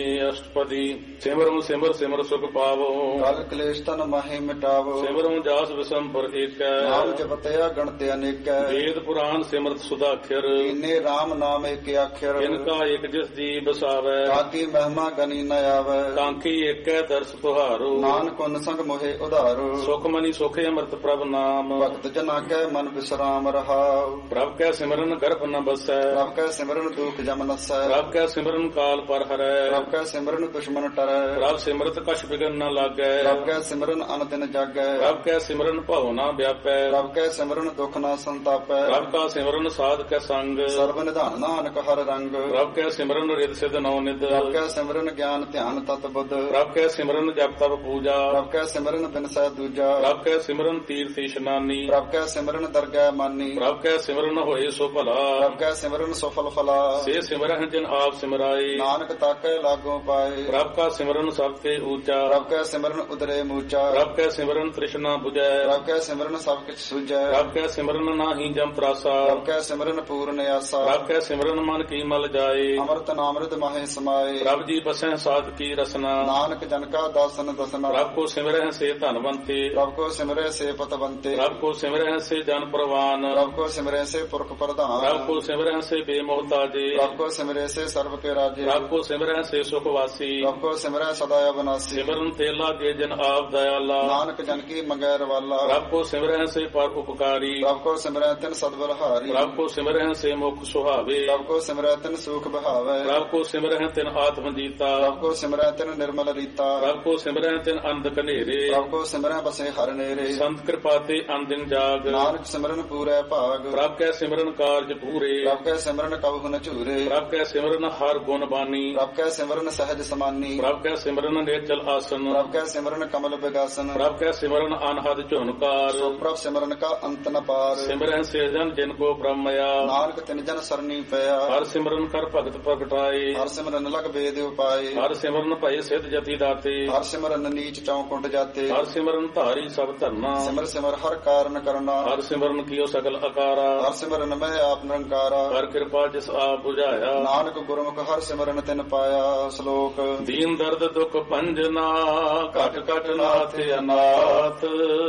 ਅਸ਼ਟਪਦੀ ਸਿਮਰੁ ਸਿਮਰ ਸਿਮਰ ਸੁਖ ਪਾਵੋ। ਕਲ ਕਲੇਸ਼ ਤਨ ਮਾਹੇ ਮਿਟਾਵੋ। ਸਿਮਰੁ ਜਾਸ ਵਿਸੰਪਰ ਏਕੈ। ਨਾਮ ਜਪਤਿਆ ਗਣਤ ਅਨੇਕੈ। ਵੇਦ ਪੁਰਾਨ ਸਿਮਰਤ ਸੁਦਾਖਰ। ਇਨੇ RAM ਨਾਮ ਏਕ ਅੱਖਰ। ਇਨਕਾ ਇਕ ਜਿਸ ਜੀ ਬਸਾਵੈ। ਕਾਕੀ ਮਹਿਮਾ ਗਨੀ ਨ ਆਵੈ। ਕਾਂਖੀ ਏਕੈ ਦਰਸ ਤੁਹਾਰੋ। ਨਾਨਕ ਉਨ ਸੰਗ ਮੋਹਿ ਉਧਾਰੋ। ਸੁਖ ਮਨੀ ਸੁਖੇ ਅੰਮ੍ਰਿਤ ਪ੍ਰਭ ਨਾਮ। ਭਗਤ ਜਨਾ ਕੈ ਮਨ ਵਿਸਰਾਮ ਰਹਾਉ। ਪ੍ਰਭ ਕੈ ਸਿਮਰਨ ਗਰਭ ਨ ਬਸੈ। ਪ੍ਰਭ ਕੈ ਸਿਮਰਨ ਦੁਖ ਜਮ ਨਸੈ। ਪ੍ਰਭ ਕੈ ਸਿਮਰਨ ਕਾਲ ਪਰ ਹਰੈ। ਪ੍ਰਭ ਕੈ ਸਿਮਰਨ ਦੁਸ਼ਮਨ ਟਰੈ। ਪ੍ਰਭ ਸਿਮਰਤ ਕਛ ਬਿਗਨ ਨ ਲਾਗੈ। ਪ੍ਰਭ ਕੈ ਸਿਮਰਨ ਅਨ ਦਿਨ ਜਾਗੈ। ਪ੍ਰਭ ਕੈ ਸਿਮਰਨ ਭਉ ਨ ਵਿਆਪੈ। ਪ੍ਰਭ ਕੈ ਸਿਮਰਨ ਦੁਖ ਨ ਸੰਤਾਪੈ। ਪ੍ਰਭ ਕਾ ਸਿਮਰਨ ਸਾਧ ਕੈ ਸੰਗ। ਸਰਬ ਨਿਧਾਨ ਨਾਨਕ ਹਰ ਰੰਗ। ਪ੍ਰਭ ਕੈ ਸਿਮਰਨ ਰਿਦ ਸਿਧ ਨਉ ਨਿਧ। ਪ੍ਰਭ ਕੈ ਸਿਮਰਨ ਗਿਆਨ ਧਿਆਨ ਤਤ ਬੁੱਧ। ਪ੍ਰਭ ਕੈ ਸਿਮਰਨ ਜਪ ਤਪ ਪੂਜਾ। ਪ੍ਰਭ ਕੈ ਸਿਮਰਨ ਬਿਨਸੈ ਦੂਜਾ। ਪ੍ਰਭ ਕੈ ਸਿਮਰਨ ਤੀਰਥ ਇਸ਼ਨਾਨੀ। ਪ੍ਰਭ ਕੈ ਸਿਮਰਨ ਦਰਗਹਿ ਮਾਨੀ। ਪ੍ਰਭ ਕੈ ਸਿਮਰਨ ਹੋਏ ਸੋ ਭਲਾ। ਪ੍ਰਭ ਕੈ ਸਿਮਰਨ ਸਫਲ ਫਲਾ। ਸੇ ਸਿਮਰਹਿ ਜਿਨ ਆਪ ਸਿਮਰਾਏ। ਨਾਨਕ ਤਾਕੈ ਲਾਗੋ ਪਾਏ। ਪ੍ਰਭ ਕਾ ਸਿਮਰਨ ਸਭ ਤੇ ਊਚਾ। ਪ੍ਰਭ ਕੈ ਸਿਮਰਨ ਉਦਰੇ ਮੂਚਾ। ਪ੍ਰਭ ਕੈ ਸਿਮਰਨ ਤ੍ਰਿਸ਼ਨਾ 부ਜੈ। ਪ੍ਰਭ ਕੈ ਸਿਮਰਨ ਸਭ ਕਿਛ ਸੁਝੈ। ਪ੍ਰਭ ਕੈ ਸਿਮਰਨ ਨਾਹੀ ਜਮ ਤਰਾਸਾ। ਪ੍ਰਭ ਕੈ ਸਿਮਰਨ ਪੂਰਨ ਆਸਾ। ਪ੍ਰਭ ਕੈ ਸਿਮਰਨ ਮਨ ਕੀ ਮਲ ਜਾਏ। ਅੰਮ੍ਰਿਤ ਨਾਮ੍ਰਿਤ ਮਾਹੇ ਸਮਾਏ। ਪ੍ਰਭ ਜੀ ਬਸੈ ਸਾਧ ਕੀ ਰਸਨਾ। ਨਾਨਕ ਜਨ ਕਾ ਦਾਸਨ ਦਸਨਾ। ਪ੍ਰਭ ਕੋ ਸਿਮਰਹਿ ਸੇ ਧਨਵੰਤੇ। ਪ੍ਰਭ ਕੋ ਸਿਮਰੈ ਸੇ ਪਤਵੰਤੇ। ਪ੍ਰਭ ਕੋ ਸਿਮਰਹਿ ਸੇ ਜਨ ਪ੍ਰਵਾਨ। ਪ੍ਰਭ ਕੋ ਸਿਮਰੈ ਸੇ ਪੁਰਖ ਪ੍ਰਧਾਨ। ਪ੍ਰਭ ਕੋ ਸਿਮਰਹਿ ਸੇ ਬੇਮੋਹਤਾਜੇ। ਪ੍ਰਭ ਕੋ ਸਿਮਰੈ ਸੇ ਸਰਬ ਕੇ ਰਾਜੇ। ਪ੍ਰਭ ਕੋ ਸਿਮਰਹਿ ਸੇ ਸੁਖ ਵਾਸੀ। ਪ੍ਰਭ ਕੋ ਸਿਮਰੈ ਸਦਾ ਅਬਨਾਸੀ। ਸਿਮਰਨ ਤੇ ਲਾਗੇ ਜਨ ਆਪ ਦਇਆਲਾ। ਨਾਨਕ ਜਨ ਕੀ ਮੰਗੈ ਰਵਾਲਾ। ਪ੍ਰਭ ਕੋ ਸਿਮਰਹਿ ਸੇ ਪਰ ਉਪਕਾਰੀ। ਪ੍ਰਭ ਕੋ ਸਿਮਰੈ ਤਿਨ ਸਦਬਲਹਾਰੀ। ਪ੍ਰਭ ਕੋ ਸਿਮਰਹਿ ਸੇ ਮੁਖ ਸੁਹਾਵੇ। ਪ੍ਰਭ ਕੋ ਸਿਮਰੈ ਤਿਨ ਸੂਖ ਬਹਾਵੈ। ਪ੍ਰਭ ਕੋ ਸਿਮਰਹਿ ਤਿਨ ਆਤਮ ਜੀਤਾ। ਪ੍ਰਭ ਕੋ ਸਿਮਰੈ ਤਿਨ ਨਿਰਮਲ ਰੀਤਾ। ਪ੍ਰਭ ਕੋ ਸਿਮਰਹਿ ਤਿਨ ਅੰਧ ਕਨੇਰੇ। ਪ੍ਰਭ ਕੋ ਸਿਮਰੈ ਬਸੇ ਹਰ ਨੇਰੇ। ਸੰਤ ਕਿਰਪਾ ਤੇ ਅੰਦਿਨ ਜਾਗ। ਨਾਨਕ ਸਿਮਰਨ ਪੂਰੈ ਭਾਗ। ਪ੍ਰਭ ਕੈ ਸਿਮਰਨ ਕਾਰਜ ਪੂਰੇ। ਪ੍ਰਭ ਕੈ ਸਿਮਰਨ ਕਬਹੁ ਨ ਝੂਰੇ। ਪ੍ਰਭ ਕੈ ਸਿਮਰਨ ਹਰ ਗੁਣ ਬਾਨੀ। ਪ੍ਰਭ ਕੈ ਸਿਮਰਨ ਸਹਿਜ ਸਮਾਨੀ। ਪ੍ਰਭ ਕੈ ਸਿਮਰਨ ਨੇਚਲ ਆਸਨ। ਪ੍ਰਭ ਕੈ ਸਿਮਰਨ ਕਮਲ ਵਿਗਾਸਨ। ਪ੍ਰਭ ਕੈ ਸਿਮਰਨ ਅਨਹਦ ਝੁਨਕਾਰ। ਸੋ ਪ੍ਰਭ ਸਿਮਰਨ ਕਾ ਅੰਤ ਨ ਪਾਰ। ਸਿਮਰਨ ਸੇ ਜਨ ਜਿਨ ਕੋ ਬ੍ਰਹਮਇਆ। ਨਾਨਕ ਤਿਨ ਜਨ ਸਰਨੀ ਪਿਆ। ਹਰ ਸਿਮਰਨ ਕਰ ਭਗਤ ਪ੍ਰਗਟਾਏ। ਹਰ ਸਿਮਰਨ ਲਗ ਵੇਦ ਉਪਾਏ। ਹਰ ਸਿਮਰਨ ਭਏ ਸਿਧ ਜਤੀ ਦਾਤੇ। ਹਰ ਸਿਮਰਨ ਨੀਚ ਚੌਕੁੰਡ ਜਾਤੇ। ਹਰ ਸਿਮਰਨ ਧਾਰੀ ਸਭ ਧਰਨਾ। ਸਿਮਰ ਸਿਮਰ ਹਰ ਕਾਰਨ ਕਰਨਾ। ਹਰ ਸਿਮਰਨ ਕੀਓ ਸਗਲ ਅਕਾਰਾ। ਹਰ ਸਿਮਰਨ ਮੈਂ ਆਪ ਨਿਰੰਕਾਰਾ। ਹਰ ਕਿਰਪਾ ਜਿਸ ਆਪ ਬੁਝਾਇਆ। ਨਾਨਕ ਗੁਰਮੁਖ ਹਰ ਸਿਮਰਨ ਤਿਨ ਪਾਇਆ। ਸ਼ਲੋਕ ਦੀਨ ਦਰਦ ਦੁਖ ਭੰਜਨਾ ਘਟ ਘਟ ਨਾਥ ਅਨਾਥ।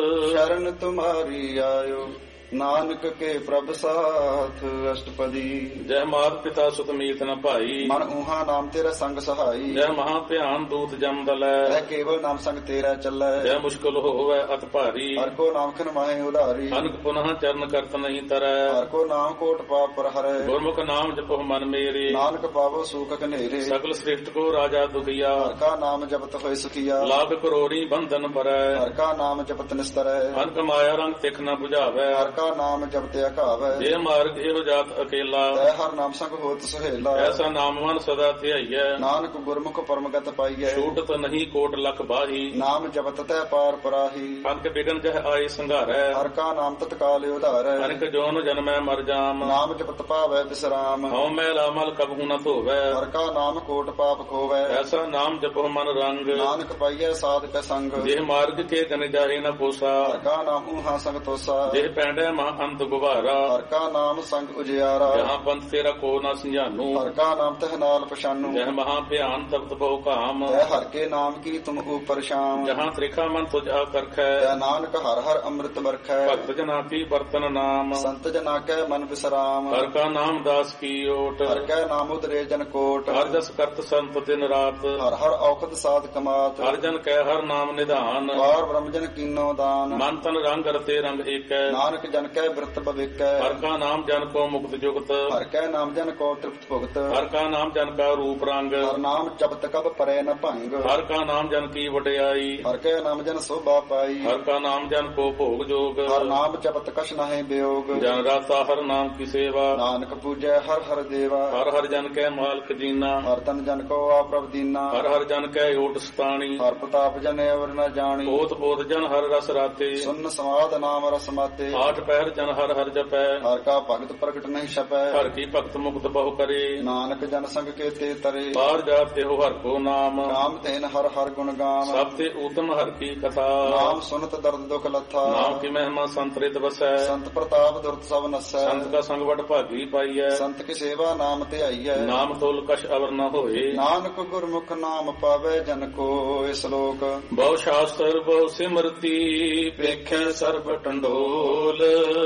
ਸ਼ਰਨ ਤੁਮਾਰੀ ਆਇਓ ਨਾਨਕ ਕੇ ਪ੍ਰਭ ਸਾਥ। ਅਸ਼ਟਪਦੀ ਜੈ ਮਾਤ ਪਿਤਾ ਸੁਤ ਮੀਤ ਨ ਭਾਈ। ਮਨ ਊਹਾ ਨਾਮ ਤੇਰਾ ਸੰਗ ਸਹਾਈ। ਜੈ ਮਹਾ ਧਿਆਨ ਦੂਤ ਜਮ ਦਲੈ। ਹੈ ਕੇਵਲ ਨਾਮ ਸੰਗ ਤੇਰਾ ਚੱਲੈ। ਜੈ ਮੁਸ਼ਕਲ ਹੋਵੈ ਅਤ ਭਾਰੀ। ਹਰ ਕੋ ਨਾਮ ਖਨ ਮਾਹੇ ਉਧਾਰੀ। ਅਨਕ ਪੁਨః ਚਰਨ ਕਰਤ ਨਹੀਂ ਤਰੈ। ਹਰ ਕੋ ਨਾਮ ਕੋਟ ਪਾਪ ਪਰ ਹਰੈ। ਗੁਰਮੁਖ ਨਾਮ ਜਪੋ ਮਨ ਮੇਰੇ। ਨਾਨਕ ਪਾਵੋ ਸੂਖ ਘਨੇਰੇ। ਸਗਲ ਸ੍ਰਿਸ਼ਟ ਕੋ ਰਾਜਾ ਦੁਖੀਆ। ਹਰ ਕਾ ਨਾਮ ਜਪਤ ਹੋਏ ਸੁਖੀਆ। ਲਾਭ ਕਰੋੜੀ ਬੰਧਨ ਭਰੈ। ਹਰ ਕਾ ਨਾਮ ਜਪਤ ਨਿਸਤਰੈ। ਅਨਕ ਮਾਇਆ ਰੰਗ ਤਿਖ ਨ 부ਝਾਵੈ। ਹਰ ਕਾ ਨਾਮ ਜਪਤ ਅਕਾਵੈ। ਜੇ ਮਾਰਗ ਇਹੋ ਜਾਤ ਅਕੇਲਾ। ਤੈ ਹਰ ਨਾਮ ਸੰਗ ਹੋਤ ਸੁਹੇਲਾ। ਐਸਾ ਨਾਮ ਮਨ ਸਦਾ ਧਿਆਈਐ। ਨਾਨਕ ਗੁਰਮੁਖ ਪਰਮਗਤ ਪਾਈਐ। ਛੂਟਤ ਨਹੀਂ ਕੋਟ ਲਖ ਬਾਹੀ। ਨਾਮ ਜਪਤ ਤੈ ਪਾਰ ਪਰਾਹੀ। ਅਨਕ ਬਿਗਨ ਜਹ ਆਏ ਸੰਘਾਰੈ। ਹਰ ਕਾ ਨਾਮ ਤਤਕਾਲ ਉਧਾਰੈ। ਅਨਕ ਜੋਨ ਜਨਮੈ ਮਰ ਜਾਮ। ਨਾਮ ਜਪਤ ਪਾਵੈ ਬਿਸਰਾਮ। ਹਉ ਮੈਲਾ ਮਲ ਕਬਹੂ ਨ ਧੋਵੈ। ਹਰ ਕਾ ਨਾਮ ਕੋਟ ਪਾਪ ਖੋਵੈ। ਐਸਾ ਨਾਮ ਜਪੋ ਮਨ ਰੰਗ। ਨਾਨਕ ਪਾਈਐ ਸਾਧ ਕੈ ਸੰਗ। ਜੇ ਮਾਰਗ ਕੇ ਗਨ ਜਾਹੇ ਨ ਪੋਸਾ। ਹਰ ਕਾ ਨਾਮ ਊਹਾ ਸੰਗ ਤੋਸਾ। ਜੇ ਪੈਂਡੈ ਮਹਾ ਅੰਤ ਗੁਬਾਰਾ। ਹਰ ਕਾ ਨਾਮ ਸੰਗ ਉਜਿਆਰਾ। ਜਹਾਂ ਪੰਥ ਤੇਰਾ ਕੋ ਨ ਸੰਝਾਨੂ। ਹਰ ਕਾ ਨਾਮ ਤਹ ਨਾਲ ਪਛਾਨੂ। ਜਹ ਮਹਾ ਭਿਆਨ ਤਪਤ ਬਹੁ ਕਾਮ। ਤੈ ਹਰ ਕੇ ਨਾਮ ਕੀ ਤੁਮ ਉਪਰ ਸ਼ਾਮ। ਜਹਾਂ ਤ੍ਰਿਖਾ ਮਨ ਤੁਝ ਆਕਰਖੈ। ਤੈ ਨਾਨਕ ਹਰ ਹਰ ਅੰਮ੍ਰਿਤ ਵਰਖੈ। ਭਗਤ ਜਨਾ ਕੀ ਬਰਤਨ ਨਾਮ। ਸੰਤ ਜਨਾ ਕੈ ਮਨ ਵਿਸਰਾਮ। ਹਰ ਕਾ ਨਾਮ ਦਾਸ ਕੀ ਓਟ। ਹਰ ਕੈ ਨਾਮ ਉਦਰੇ ਜਨ ਕੋਟ। ਹਰ ਜਸ ਕਰਤ ਸੰਤ ਦਿਨ ਰਾਤ। ਹਰ ਹਰ ਔਖਦ ਸਾਧ ਕਮਾਤ। ਹਰ ਜਨ ਕੈ ਹਰ ਨਾਮ ਨਿਧਾਨ। ਵਾਰ ਬ੍ਰਹਮ ਜਨ ਕੀਨੋ ਦਾਨ। ਮਨ ਤਨ ਰੰਗ ਰਤੇ ਰੰਗ ਏਕੈ। ਨਾਨਕ ਜਨ ਕੈ ਬਿਰਤ ਭਵਿਕੈ। ਹਰ ਕਾ ਨਾਮ ਜਨ ਕੋ ਮੁਕਤ ਜੁਗਤ। ਹਰ ਕੈ ਨਾਮ ਜਨ ਕੋ ਤ੍ਰਿਪਤ ਭੁਗਤ। ਹਰ ਕਾ ਨਾਮ ਜਨ ਕਾ ਰੂਪ ਰੰਗ। ਹਰ ਨਾਮ ਜਪਤ ਕਬ ਪਰੈ ਨ ਭੰਗ। ਹਰ ਕਾ ਨਾਮ ਜਨ ਕੀ ਵਡਿਆਈ। ਹਰ ਕੈ ਨਾਮ ਜਨ ਸੋਭਾ ਪਾਈ। ਹਰ ਕਾ ਨਾਮ ਜਨ ਕੋ ਭੋਗ ਜੋਗ। ਹਰ ਨਾਮ ਜਪਤ ਕਛ ਨਾਹਿ ਬਿਯੋਗ। ਜਨ ਰਾਤਾ ਹਰ ਨਾਮ ਕੀ ਸੇਵਾ। ਨਾਨਕ ਪੂਜੈ ਹਰ ਹਰ ਦੇਵਾ। ਹਰ ਹਰ ਜਨ ਕੈ ਮਾਲਕ ਜੀਨਾ। ਹਰ ਤਨ ਜਨ ਕੋ ਆਪ੍ਰਭ ਦੀਨਾ। ਹਰ ਹਰ ਜਨ ਕੈ ਓਟ ਸਤਾਣੀ। ਹਰ ਪ੍ਰਤਾਪ ਜਨ ਅਵਰ ਨ ਜਾਣੀ। ਪੋਤ ਪੋਤ ਜਨ ਹਰ ਰਸ ਰਾਤੇ। ਸੁਨ ਸਮਾਦ ਨਾਮ ਰਸ ਮਾਤੇ। ਆਠ ਪਹਿਰ ਜਨ ਹਰ ਹਰ ਜਪੈ ਹਰ ਕਾ ਭਗਤ ਪ੍ਰਗਟ ਨਹੀਂ ਛਪੈ ਹਰ ਕੀ ਭਗਤ ਮੁਕਤ ਬਹੁ ਕਰੇ ਨਾਨਕ ਜਨ ਸੰਗ ਕੇ ਤੇ ਤਰੇ ਬਾਹਰ ਜਾਤ ਇਹੋ ਹਰ ਕੋ ਨਾਮ ਨਾਮ ਤੈਨ ਹਰ ਹਰ ਗੁਣ ਗਾਮ ਸਭ ਤੇ ਊਤਮ ਹਰ ਕੀ ਕਥਾ ਨਾਮ ਸੁਨਤ ਦਰਦ ਦੁਖ ਲੱਥਾ ਨਾਮ ਕੀ ਮਹਿਮਾ ਸੰਤਰਿਤ ਵਸੈ ਸੰਤ ਪ੍ਰਤਾਪ ਦੁਰਤ ਸਭ ਨਸੈ ਸੰਤ ਕਾ ਸੰਗ ਵਡ ਭਾਗੀ ਪਾਈਐ ਸੰਤ ਕੀ ਸੇਵਾ ਨਾਮ ਤੇ ਆਈਐ ਨਾਮ ਤੋਲ ਕਛ ਅਵਰ ਨ ਹੋਏ ਨਾਨਕ ਗੁਰਮੁਖ ਨਾਮ ਪਾਵੇ ਜਨ ਕੋ ਇਸ ਲੋਕ ਬਹੁ ਸ਼ਾਸਤਰ ਬਹੁ ਸਿਮਰਤੀ ਵੇਖੈ ਸਰਬ ਟੰਡੋਲ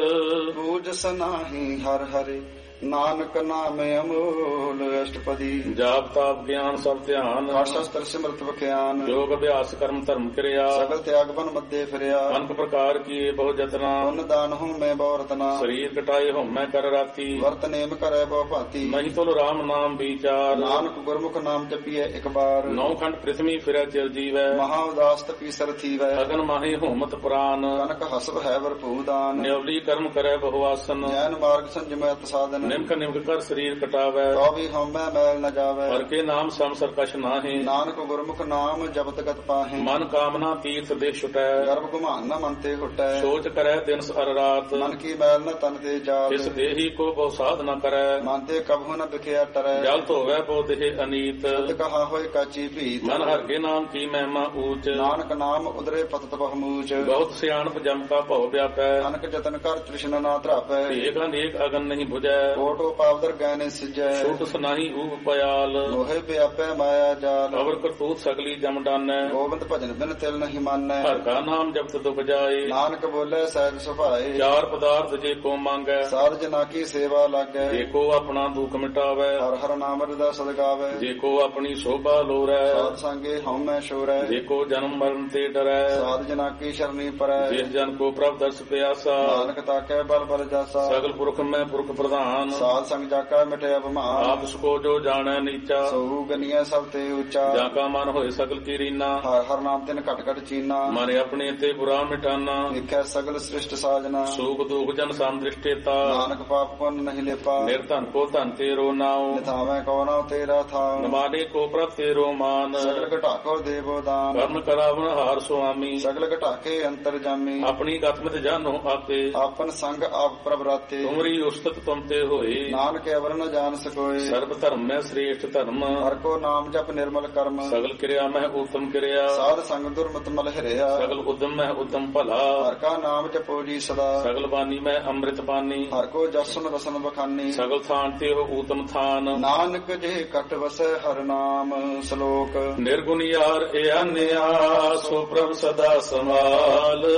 ਬੂਝ ਸਨਾਹੀ ਹਰ ਹਰਿ ਨਾਨਕ ਨਾਮ ਅਮੋਲ ਅਸ਼ਟਪਦੀ ਜਾਪ ਤਾਪ ਗਿਆਨ ਸਭ ਧਿਆਨ ਪਾਠ ਸ਼ਾਸਤਰ ਸਿਮਰਤ ਵਿਖਿਆਨ ਯੋਗ ਅਭਿਆਸ ਕਰਮ ਧਰਮ ਕਿਰਿਆ ਸਗਲ ਤਿਆਗ ਬਨ ਮੱਦੇ ਫਿਰਿਆ ਅਨਕ ਪ੍ਰਕਾਰ ਕੀਏ ਬਹੁ ਜਤਨਾ ਪੁੰਨ ਦਾਨ ਹੂੰ ਮੈਂ ਬਹੁ ਰਤਨਾ ਸਰੀਰ ਕਟਾਏ ਹਉਮੈ ਕਰ ਰਾਤੀ ਵਰਤ ਨੇਮ ਕਰੈ ਬਹੁ ਭਾਤੀ ਨਹੀਂ ਤੁਲ ਰਾਮ ਨਾਮ ਵਿਚਾਰ ਨਾਨਕ ਗੁਰਮੁਖ ਨਾਮ ਜਪੀਐ ਇੱਕ ਬਾਰ ਨੌ ਖੰਡ ਪ੍ਰਿਥਵੀ ਫਿਰੈ ਚਿਰ ਜੀਵੈ ਮਹਾ ਉਦਾਸ ਤਪੀ ਸਰ ਥੀਵੈ ਅਗਨ ਮਾਹੀ ਹਉਮਤ ਪ੍ਰਾਨ ਕਨਕ ਹਸਬ ਹੈ ਵਰ ਭੂਦਾਨ ਨਿਵਲੀ ਕਰਮ ਕਰੈ ਬਹੁ ਆਸਨ ਜੈਨ ਮਾਰਗ ਸੰਜਮੈ ਸਾਧਨ ਨਿਮਕ ਨਿਮਕ ਕਰ ਸਰੀਰ ਕਟਾਵੈ ਤੋ ਵੀ ਹਉਮੈ ਮੈਲ ਨ ਜਾਵੈ ਹਰ ਕੇ ਨਾਮ ਸੰਸਰ ਕਛ ਨਾਹੀ ਨਾਨਕ ਗੁਰਮੁਖ ਨਾਮ ਜਪਤ ਗਤ ਪਾਹੇ ਮਨ ਕਾਮਨਾ ਤੀਰਥ ਦੇ ਛੁਟੈ ਗਰਭ ਗੁਮਾਨ ਨ ਮਨ ਤੇ ਹੁਟੈ ਸੋਚ ਕਰੈ ਦਿਨ ਸਰ ਰਾਤ ਮਨ ਕੀ ਮੈਲ ਨ ਤਨ ਤੇ ਜਾਤ ਇਸ ਦੇਹੀ ਕੋ ਬਹੁ ਸਾਧ ਨ ਕਰੈ ਮਨ ਤੇ ਕਬਹੁ ਨ ਵਿਖਿਆ ਟਰੈ ਜਲ ਧੋਵੈ ਬਹੁ ਦੇਹ ਅਨੀਤ ਤਦ ਕਹਾ ਹੋਏ ਕਾਚੀ ਭੀਤ ਮਨ ਹਰ ਕੇ ਨਾਮ ਕੀ ਮਹਿਮਾ ਊਚ ਨਾਨਕ ਨਾਮ ਉਦਰੇ ਪਤਤ ਬਹੁਮੂਚ ਬਹੁਤ ਸਿਆਣਪ ਜਮ ਕਾ ਭਉ ਵਿਆਪੈ ਨਾਨਕ ਜਤਨ ਕਰ ਤ੍ਰਿਸ਼ਨਾ ਨਾ ਧਰਾਪੈ ਏਕ ਅਨੇਕ ਅਗਨ ਨਹੀਂ 부ਜੈ ਕੋਟੋ ਪਾਵਦਰ ਗੈਨੇ ਸਿਜੈ ਛੂਟ ਸੁਨਾਹੀ ਊਪ ਪਿਆਲ ਲੋਹੇ ਵਿਆਪੈ ਮਾਇਆ ਜਾਲ ਅਵਰ ਕਰਤੂਤ ਸਗਲੀ ਜਮ ਡਾਨੈ ਗੋਬਿੰਦ ਭਜਨ ਬਿਨ ਤਿਲ ਨਹੀਂ ਮਾਨੈ ਹਰ ਕਾ ਨਾਮ ਜਪਤ ਦੁਖ ਜਾਏ ਨਾਨਕ ਬੋਲੇ ਸਹਿਜ ਸੁਭਾਏ ਚਾਰ ਪਦਾਰਥ ਜੇ ਕੋ ਮੰਗੈ ਸਾਧ ਜਨਾ ਕੀ ਸੇਵਾ ਲਾਗੈ ਜੇ ਕੋ ਆਪਣਾ ਦੁਖ ਮਿਟਾਵੈ ਹਰ ਹਰ ਨਾਮ ਰਦਾ ਸਦਗਾਵੈ ਜੇ ਕੋ ਆਪਣੀ ਸ਼ੋਭਾ ਲੋਰੈ ਸਾਧ ਸੰਗੇ ਹਉਮੈ ਸ਼ੋਰੈ ਜੇ ਕੋ ਜਨਮ ਮਰਨ ਤੇ ਡਰੈ ਸਾਧ ਜਨਾ ਕੀ ਸ਼ਰਨੀ ਪਰੈ ਜਿਸ ਜਨ ਕੋ ਪ੍ਰਭ ਦਰਸ ਪਿਆਸਾ ਨਾਨਕ ਤਾਕੈ ਬਲ ਬਲ ਜਾਸਾ ਸਗਲ ਪੁਰਖ ਮੈਂ ਪੁਰਖ ਪ੍ਰਧਾਨ ਸਾਧ ਸੰਗ ਜਾਕਾ ਮਿਟਿਆ ਬਿਮਾਰ ਆਪ ਸਕੋ ਜੋ ਜਾਣੈ ਨੀਚਾ ਸੋ ਗਨੀਐ ਸਭ ਤੇ ਉੱਚਾ ਜਾਂ ਕਾ ਮਨ ਹੋਏ ਸਗਲ ਕੀ ਰੀਨਾ ਹਰ ਹਰ ਨਾਮ ਤਿਨ ਘਟ ਘਟ ਚੀਨਾ ਮਨ ਆਪਣੇ ਤੇ ਬੁਰਾ ਮਿਟਾਨਾ ਵੇਖੈ ਸਗਲ ਸ੍ਰਿਸ਼ਟ ਸਾਜਨਾ ਸੂਖ ਦੁਖ ਜਨ ਸੰਦ੍ਰਿਸ਼ਟੇਤਾ ਨਾਨਕ ਪਾਪ ਪੁੰਨ ਨਹੀਂ ਲੇਪਾ ਨਿਰਧਨ ਕੋ ਧਨ ਤੇਰੋ ਨਾਉ ਨਿਥਾਵੇਂ ਕੋ ਨਾ ਤੇਰਾ ਥਾਉ ਨਮਾਨੇ ਕੋ ਪ੍ਰਭ ਤੇਰੋ ਮਾਨ ਸਗਲ ਘਟਾਕੋ ਦੇਵੋ ਦਾਨ ਕਰਨ ਕਰਾਵਨ ਹਾਰ ਸੁਆਮੀ ਸਗਲ ਘਟਾਕੇ ਅੰਤਰ ਜਾਮੀ ਆਪਣੀ ਗਤਮਿਤ ਜਾਨੋ ਆਪੇ ਆਪਨ ਸੰਗ ਆਪ ਪ੍ਰਭ ਰਾਤੇ ਤੁਮਰੀ ਉਸਤਤ ਤੁਮ ਤੇ ਹੋਏ ਨਾਨਕ ਅਵਰ ਨ ਜਾਣ ਸਕੋਏ ਸਰਬ ਧਰਮ ਮੈਂ ਸ੍ਰੇਸ਼ਟ ਧਰਮ ਹਰ ਕੋ ਨਾਮ ਜਪ ਨਿਰਮਲ ਕਰਮ ਸਗਲ ਕਿਰਿਆ ਮੈਂ ਉਤਮ ਕਿਰਿਆ ਸਾਧ ਸੰਗ ਦੁਰਮਤ ਮਲ ਹਰਿਆ ਸਗਲ ਉਦਮ ਮੈਂ ਉਤਮ ਭਲਾ ਹਰ ਕਾ ਨਾਮ ਜਪੋ ਜੀ ਸਦਾ ਸਗਲ ਬਾਣੀ ਮੈਂ ਅੰਮ੍ਰਿਤ ਬਾਣੀ ਹਰ ਕੋ ਜਸਨ ਰਸਨ ਬਖਾਨੀ ਸਗਲ ਥਾਨ ਤੇ ਹੋ ਊਤਮ ਥਾਨ ਨਾਨਕ ਜੇ ਕਟ ਵਸੈ ਹਰ ਨਾਮ ਸ਼ਲੋਕ ਨਿਰਗੁਣ ਯਾਰ ਇਹ ਅਨਿਆ ਸੋ ਪ੍ਰਭ ਸਦਾ ਸਮਾਲ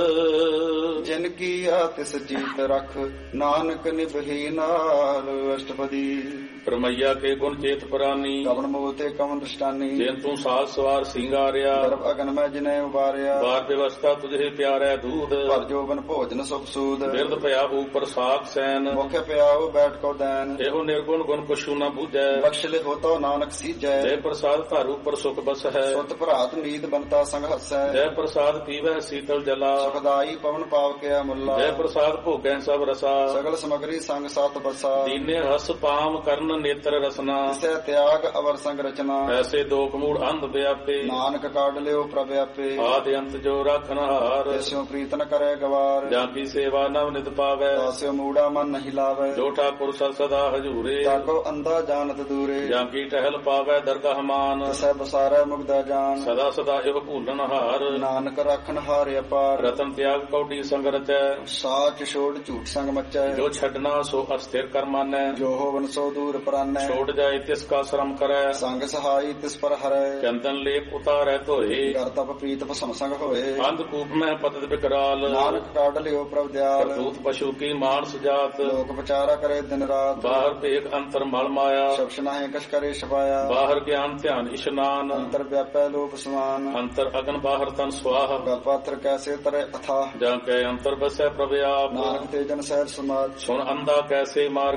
ਜਿਨ ਕੀ ਆ ਤਿਸ ਜੀਤ ਰਖ ਨਾਨਕ ਨਿਭੀ ਨਾਲ ਅਸ਼ਟਪਦੀ ਪਰਮਈਆ ਕੇ ਗੁਣ ਚੇਤ ਪ੍ਰਾਨੀ ਕਵਨ ਮੋਹ ਤੇ ਕਵਨ ਦ੍ਰਿਸ਼ਟਾਨੀ ਜਿਨ ਤੂੰ ਸਾਜ ਸਵਾਰ ਸਿੰਗਾਰਿਆ ਗਰਭ ਅਗਨ ਮੈਂ ਜਿਨੇ ਉਬਾਰਿਆ ਬਾਰ ਵਿਵਸਥਾ ਤੁਝੇ ਪਿਆਰੈ ਦੂਧ ਭਰ ਜੋਬਨ ਭੋਜਨ ਸੁਖ ਸੂਦ ਬਿਰਦ ਭਇਆ ਉਪਰ ਸਾਖ ਸੈਨ ਮੁਖ ਪਿਆਉ ਬੈਠ ਕੋ ਦੈਨ ਇਹੋ ਨਿਰਗੁਣ ਗੁਣ ਕੁਛੂ ਨਾ ਬੂਝੈ ਬਖਸ਼ ਲਿਖੋ ਤੋ ਨਾਨਕ ਸੀਜੈ ਜੈ ਪ੍ਰਸਾਦ ਧਰ ਉਪਰ ਸੁਖ ਬਸ ਹੈ ਸੁਤ ਭਰਾਤ ਨੀਤ ਬੰਤਾ ਸੰਗ ਹਸੈ ਜੈ ਪ੍ਰਸਾਦ ਪੀਵੈ ਸੀਤਲ ਜਲਾ ਸੁਖਦਾਈ ਪਵਨ ਪਾਵ ਕਿਆ ਮੁੱਲਾ ਜੈ ਪ੍ਰਸਾਦ ਭੋਗੈ ਸਭ ਰਸਾ ਸਗਲ ਸਮਗਰੀ ਸੰਗ ਸਤ ਬਸਾ ਦੀਨੇ ਹਸ ਪਾਮ ਕਰਨ ਨੇਤਰ ਰਸਨਾ ਤਿਸੈ ਤਿਆਗ ਅਵਰ ਸੰਗ ਰਚਨਾ ਐਸੇ ਦੋਖ ਮੂੜ ਅੰਧ ਵਿਆਪੇ ਨਾਨਕ ਕਾਢ ਲਿਓ ਪ੍ਰਭ ਆਪੇ ਆਦਿ ਅੰਤ ਜੋ ਰੱਖਨ ਹਾਰ ਤਿਸਿਓ ਪ੍ਰੀਤ ਨ ਕਰੇ ਗਵਾਰ ਜਾਂ ਕੀ ਸੇਵਾ ਨਵ ਨਿਤ ਪਾਵੈ ਤਾਸਿਓ ਮੂੜਾ ਮਨ ਨਹੀਂ ਲਾਵੇ ਜੋ ਠਾਕੁਰ ਸਦ ਸਦਾ ਹਜੂਰੇ ਤਾਕੋ ਅੰਧਾ ਜਾਣਤ ਦੂਰੇ ਜਾਂ ਕੀ ਟਹਿਲ ਪਾਵੈ ਦਰਗਾਹ ਮਾਨ ਤਿਸੈ ਬਸਾਰੈ ਮੁਗਦਾ ਜਾਨ ਸਦਾ ਸਦਾ ਇਹੋ ਭੂਲਨ ਹਾਰ ਨਾਨਕ ਰੱਖਣ ਹਾਰ ਅਪਾਰ ਰਤਨ ਤਿਆਗ ਕੌਡੀ ਸੰਗ ਰਚੈ ਸਾਚ ਛੋੜ ਝੂਠ ਸੰਗ ਮਚੈ ਜੋ ਛੱਡਣਾ ਸੋ ਅਸਥਿਰ ਕਰ ਮਾਨੈ ਜੋ ਹੋਵਨ ਸੋ ਦੂਰ ਪਰਾਨੈ ਛੋੜ ਜਾਏ ਤਿਸ ਕਾ ਸ਼ਰਮ ਕਰੈ ਸੰਗ ਸਹਾਈ ਤਿਸ ਪਰ ਹਰੈ ਚੰਦਨ ਲੇਪ ਉਤਾਰੈ ਧੋਏ ਕਰ ਤਪ ਪ੍ਰੀਤ ਭਸਮ ਸੰਗ ਹੋਏ ਅੰਧ ਕੂਪ ਮੈਂ ਪਤਿਤ ਬਿਕਰਾਲ ਨਾਨਕ ਕਾਢ ਲਿਓ ਪ੍ਰਭ ਦਿਆਲ ਕਰਤੂਤ ਪਸ਼ੂ ਕੀ ਮਾਨਸ ਜਾਤ ਲੋਕ ਵਿਚਾਰਾ ਕਰੇ ਦਿਨ ਰਾਤ ਬਾਹਰ ਭੇਖ ਅੰਤਰ ਮਲ ਮਾਇਆ ਸ਼ਬਦ ਨਾਹੀ ਕਛ ਕਰੇ ਛਪਾਇਆ ਬਾਹਰ ਗਿਆਨ ਧਿਆਨ ਇਸ਼ਨਾਨ ਅੰਤਰ ਵਿਆਪੈ ਲੋਪ ਸਮਾਨ ਅੰਤਰ ਅਗਨ ਬਾਹਰ ਤਨ ਸੁਆਹ ਗਲ ਪਾਤਰ ਕੈਸੇ ਤਰੇ ਅਥਾ ਜਾਂ ਕੈ ਅੰਤਰ ਬਸੈ ਪ੍ਰਭ ਆਪ ਨਾਨਕ ਤੇ ਜਨ ਸਹਿਜ ਸਮਾਜ ਸੁਣ ਅੰਧਾ ਕੈਸੇ ਮਾਰਗ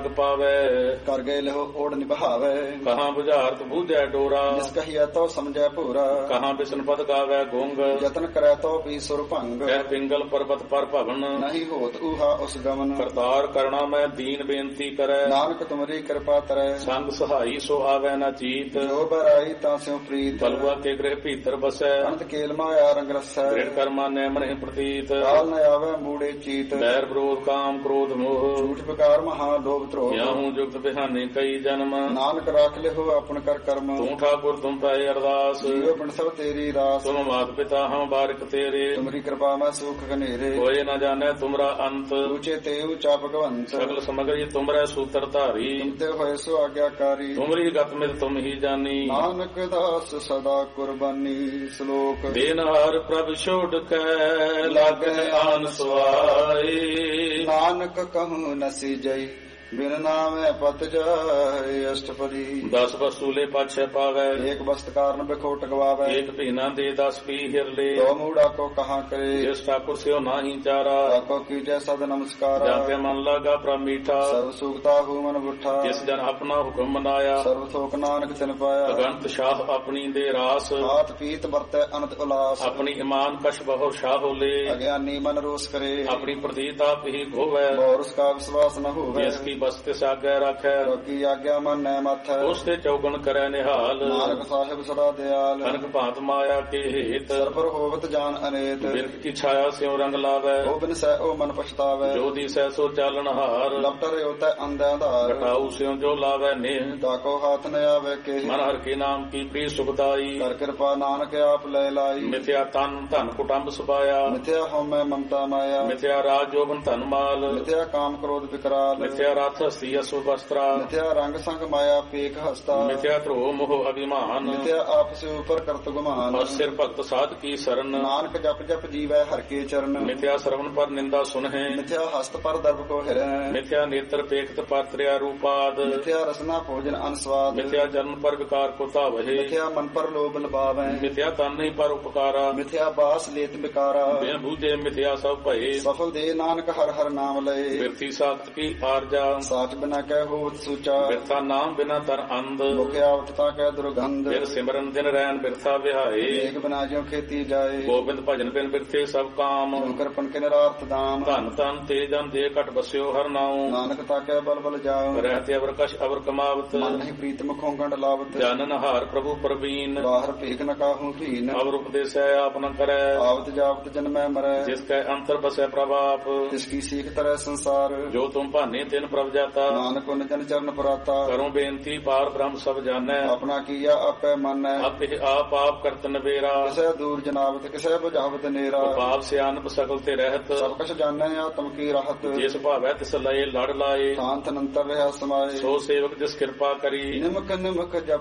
ਮਾਰਗ ਪਾਵੇ। ਕਰ ਗਏ ਲਹੋ ਓੜ ਨਿਭਾਵੇ। ਕਹਾਂ ਬੁਝਾਰਤ ਬੂਝੈ ਡੋਰਾ, ਜਿਸ ਕਹੀਐ ਤੋ ਸਮਝੈ ਭੂਰਾ। ਕਹਾਂ ਬਿਸ਼ਨ ਪਦ ਗਾਵੇ ਗੁੰਗ, ਯਤਨ ਕਰੈ ਤੋ ਵੀ ਸੁਰ ਭੰਗ। ਕਹਿ ਪਿੰਗਲ ਪਰਬਤ ਪਰ ਭਵਨ, ਨਹੀਂ ਹੋਤ ਊਹਾ ਉਸ ਗਮਨ। ਕਰਤਾਰ ਕਰਣਾ ਮੈਂ ਦੀਨ ਬੇਨਤੀ ਕਰੈ, ਨਾਨਕ ਤੁਮਰੀ ਕਿਰਪਾ ਤਰੈ। ਸੰਗ ਸਹਾਈ ਸੋ ਆਵੈ ਨਾ ਚੀਤ, ਜੋ ਬਰਾਈ ਤਾਂ ਸਿਉ ਪ੍ਰੀਤ। ਕਲਵਾ ਕੇ ਗ੍ਰਹਿ ਭੀਤਰ ਬਸੈ, ਅੰਤ ਕੇਲ ਮਾਇਆ ਰੰਗ ਰਸੈ। ਦ੍ਰਿੜ ਕਰਮਾ ਨੈ ਮਨਿ ਪ੍ਰਤੀਤ, ਕਾਲ ਨ ਆਵੈ ਮੂੜੇ ਚੀਤ। ਬੈਰ ਵਿਰੋਧ ਕਾਮ ਕ੍ਰੋਧ ਮੋਹ, ਝੂਠ ਵਿਕਾਰ ਮਹਾ ਲੋਭ ਧਰੋਹ। ਯਾਹੂ ਜੁਗਤ ਬਿਹਾਨੇ ਕਈ ਜਨਮ, ਨਾਨਕ ਰਾਖ ਲਿਹੋ ਆਪਨ ਕਰ ਕਰਮ। ਤੂੰ ਠਾਕੁਰ ਤੁਮ ਪੈ ਅਰਦਾਸ, ਜੀਵ ਪਿੰਡ ਸਭ ਤੇਰੀ ਰਾਸ। ਤੁਮ ਮਾਤ ਪਿਤਾ ਹਮ ਬਾਰਿਕ ਤੇਰੇ, ਤੁਮਰੀ ਕਿਰਪਾ ਮੈਂ ਸੁਖ ਘਨੇਰੇ। ਕੋਏ ਨ ਜਾਣੈ ਤੁਮਰਾ ਅੰਤ, ਊਚੇ ਤੇ ਊਚਾ ਭਗਵੰਤ। ਸਗਲ ਸਮਗਰੀ ਤੁਮਰੈ ਸੂਤਰ ਧਾਰੀ, ਤੁਮਤੇ ਹੋਏ ਸੋ ਆਗਿਆਕਾਰੀ। ਤੁਮਰੀ ਗਤ ਮਿਤ ਤੁਮ ਹੀ ਜਾਨੀ, ਨਾਨਕ ਦਾਸ ਸਦਾ ਕੁਰਬਾਨੀ। ਸ਼ਲੋਕ ਦੇਨਹਾਰ ਪ੍ਰਭ ਛੋੜ ਕੈ ਲਾਗੈ ਆਨ ਸੁਆਏ, ਨਾਨਕ ਕਹੂੰ ਨਸੀ ਜਈ ਬਿਨ ਨਾਮੈ ਪਤ ਜਾਏ। ਅਸ਼ਟਪਦੀ 10 ਵਸੂਲੇ ਪਾਛੈ ਪਾਵੈ, ਏਕ ਬਸਤ ਕਾਰਨ ਬਿਖੋਟ ਗਵਾਵੈ। ਏਕ ਭੀਨਾ ਦੇ 10 ਪੀ ਹਿਰਲੇ, ਦੋ ਮੂੜਾ ਕੋ ਕਹਾ ਕਰੇ। ਜਿਸ ਠਾਕੁਰ ਸਿਓ ਨਾਹੀ ਚਾਰਾ, ਤਾਕੋ ਕੀਜੈ ਸਦ ਨਮਸਕਾਰਾ। ਜਾਂ ਤੇ ਮਨ ਲਾਗਾ ਪ੍ਰਭ ਮੀਠਾ, ਸਰਬ ਸੁਖਤਾ ਹੂ ਮਨ ਬੁੱਠਾ। ਜਿਸ ਜਨ ਆਪਣਾ ਹੁਕਮ ਮਨਾਇਆ, ਸਰਬ ਥੋਕ ਨਾਨਕ ਤਿਨ ਪਾਇਆ। ਅਗੰਤ ਸ਼ਾਹ ਆਪਣੀ ਦੇ ਰਾਸ, ਹਾਥ ਪੀਤ ਵਰਤੈ ਅਨੰਤ ਉਲਾਸ। ਆਪਣੀ ਇਮਾਨ ਕਸ਼ ਬਹੁ ਸ਼ਾਹ ਹੋਲੇ, ਅਗਿਆਨੀ ਮਨ ਰੋਸ ਕਰੇ। ਆਪਣੀ ਪ੍ਰਤੀਤ ਆਪ ਹੀ ਧੋਵੈ, ਬੋਰਸ ਕਾ ਵਿਸ਼ਵਾਸ ਨ ਹੋਵੇ। ਜਿਸ ਕੀ ਬਸਤਿ ਸਾਗੈ ਰੱਖੈ, ਕੀ ਆਗਿਆ ਮਨ ਨੈ ਮਥੈ। ਉਸ ਤੇ ਚੌਗਣ ਕਰੈ ਨਿਹਾਲ, ਨਾਨਕ ਸਾਹਿਬ ਸਦਾ ਦਿਆਲ। ਅਨਕ ਭਾਂਤ ਮਾਇਆ ਕੇ ਹੇਤ, ਸਰਬਰ ਹੋਵਤ ਜਾਨ ਅਨੇਤ। ਬਿਰਖ ਕੀ ਛਾਇਆ ਸਿਉ ਰੰਗ ਲਾਵੈ, ਉਹ ਬਿਨ ਸਹਿ ਉਹ ਮਨ ਪਛਤਾਵੈ। ਜੋ ਦਿਸੈ ਸੋ ਚਾਲਣ ਹਾਰ, ਲਪਟਰ ਉਤੈ ਅੰਧਿਆ ਧਾਰ। ਘਟਾਉ ਸਿਉ ਜੋ ਲਾਵੈ ਨੇਹ, ਤਾਕੋ ਹਾਥ ਨ ਆਵੇ ਕੇ। ਮਨ ਹਰ ਕੇ ਨਾਮ ਕੀ ਪ੍ਰੀ ਸੁਖਦਾਈ, ਕਰ ਕਿਰਪਾ ਨਾਨਕ ਆਪ ਲੈ ਲਾਈ। ਮਿਥਿਆ ਤਨ ਧਨ ਕੁਟੰਬ ਸੁਪਾਇਆ, ਮਿਥਿਆ ਹਉਮੈ ਮਮਤਾ ਮਾਇਆ। ਮਿਥਿਆ ਰਾਜ ਜੋਬਨ ਧਨ ਮਾਲ, ਮਿਥਿਆ ਕਾਮ ਕ੍ਰੋਧ ਵਿਕਰਾਲ। ਮਿਥਿਆ ਰਥ ਹਸਤੀ ਅਸੁ ਵਸਤਰਾ, ਮਿਥਿਆ ਰੰਗ ਸੰਗ ਮਾਇਆ ਪੇਖ ਹਸਤਾ। ਮਿਥਿਆ ਧਰੋ ਮੋਹ ਅਭਿਮਾਨ, ਮਿਥਿਆ ਆਪਸ ਉਪਰ ਕਰਤ ਗੁਮਾਨ। ਔਰ ਸਿਰ ਭਗਤ ਸਾਧ ਕੀ ਸਰਨ, ਨਾਨਕ ਜਪ ਜਪ ਜੀਵੈ ਹਰ ਕੇ ਚਰਨ। ਮਿਥਿਆ ਸਰਵਣ ਪਰ ਨਿੰਦਾ ਸੁਨਹਿ, ਮਿਥਿਆ ਹਸਤ ਪਰ ਦਰਬ ਕੋ ਹਿਰੈ। ਮਿਥਿਆ ਨੇਤਰ ਪੇਖਤ ਪਰ ਤ੍ਰਿਆ ਰੂਪਾਦ, ਮਿਥਿਆ ਰਸਨਾ ਭੋਜਨ ਅਨਸਵਾਦ। ਮਿਥਿਆ ਜਨਮ ਪਰ ਵਿਕਾਰ ਕੋ ਧਾਵਹਿ, ਮਿਥਿਆ ਮਨ ਪਰ ਲੋਭ ਲਬਾਵੈ। ਮਿਥਿਆ ਤਨ ਨਹੀਂ ਪਰ ਉਪਕਾਰਾ, ਮਿਥਿਆ ਬਾਸ ਲੇਤ ਬਿਕਾਰਾ। ਬਿਨ ਬੂਝੇ ਮਿਥਿਆ ਸਭ ਭਏ, ਸਫਲ ਦੇ ਨਾਨਕ ਹਰ ਹਰ ਨਾਮ ਲਏ। ਬਿਰਥੀ ਸਾਖਤ ਕੀ ਆਰਜਾ, ਸਾਚ ਬਿਨਾ ਕਹਿ ਹੋਵਤ ਸੂਚਾ। ਬਿਰਥਾ ਨਾਮ ਬਿਨਾ ਤਰ ਅੰਧ, ਮੁਖ ਆਵਤ ਤਾ ਕਹਿ ਦੁਰਗੰਧ। ਬਿਨ ਸਿਮਰਨ ਦਿਨ ਰੈਣ ਬਿਰਥਾ ਵਿਹਾਏ, ਏਕ ਬਿਨਾ ਜਿਉ ਖੇਤੀ ਜਾਏ। ਗੋਬਿੰਦ ਭਜਨ ਬਿਨ ਬਿਰਥੇ ਸਭ ਕਾਮ, ਜਿਉ ਕਰਪਨ ਕੇ ਨਿਰਾਰਥ ਦਾਮ। ਧਨ ਤਨ ਤੇ ਜਨ ਦੇ ਘਟ ਬਸਿਓ ਹਰ ਨਾਉ, ਨਾਨਕ ਤਾ ਕਹਿ ਬਲ ਬਲ ਜਾਉ। ਰਹਿਤੇ ਅਵਰ ਕਛ ਅਵਰ ਕਮਾਵਤ, ਮਨ ਨਹੀਂ ਪ੍ਰੀਤ ਮੁਖੋਂ ਗੰਢ ਲਾਵਤ। ਜਾਨਨ ਹਾਰ ਪ੍ਰਭੂ ਪ੍ਰਵੀਨ, ਬਾਹਰ ਭੇਖ ਨ ਕਾਹੂ ਧੀਨ। ਅਵਰ ਉਪਦੇਸੈ ਆਪ ਨ ਕਰੈ, ਆਵਤ ਜਾਵਤ ਜਨਮੈ ਮਰੈ। ਜਿਸ ਕੈ ਅੰਤਰ ਬਸੈ ਪ੍ਰਭਾਪ, ਤਿਸ ਕੀ ਸੀਖ ਤਰੈ ਸੰਸਾਰ। ਜੋ ਤੁਮ ਭਾਨੇ ਤਿਨ ਪ੍ਰਭ ਜਾਤਾ, ਨਾਨਕ ਉਨ ਜਨ ਚਰਨ ਪਰਾਤਾ। ਕਰੋ ਬੇਨਤੀ ਪਾਰ ਬ੍ਰਹਮ ਸਭ ਜਾਣੈ, ਆਪਣਾ ਕੀਆ ਆਪੈ ਮੰਨੈ। ਆਪੇ ਆਪ ਆਪ ਕਰਤ ਨਵੇਰਾ, ਕਿਸੈ ਦੂਰ ਜਨਾਵਤ ਕਿਸੈ ਬੁਝਾਵਤ ਨੇਰਾ। ਪਾਪ ਸਿਆਨਪ ਸਕਲ ਤੇ ਰਹਿਤ, ਸਭ ਕਛ ਜਾਣੈ ਆਤਮ ਕੀ ਰਾਹਤ। ਜਿਸ ਭਾਵੈ ਤਿਸ ਲਏ ਲੜ ਲਾਏ, ਸ਼ਾਂਤ ਅਨੰਤਰ ਰਹਾ ਸਮਾਏ। ਸੋ ਸੇਵਕ ਜਿਸ ਕਿਰਪਾ ਕਰੀ, ਨਿਮਕ ਨਿਮਕ ਜਪ